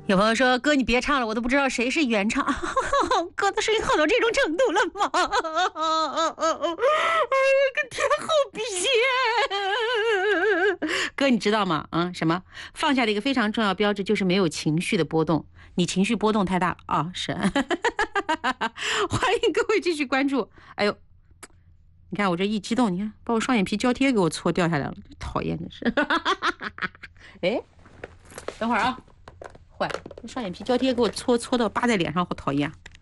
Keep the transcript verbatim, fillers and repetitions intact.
有朋友说：“哥，你别唱了，我都不知道谁是原唱。哥的声音好到这种程度了吗？跟天后比哥，你知道吗？啊、嗯，什么？放下的一个非常重要标志就是没有情绪的波动。你情绪波动太大了啊！是。欢迎各位继续关注。哎呦，你看我这一激动，你看把我双眼皮胶贴给我搓掉下来了，讨厌真是。哎，等会儿啊。坏，双眼皮胶贴给我搓搓到扒在脸上，好讨厌。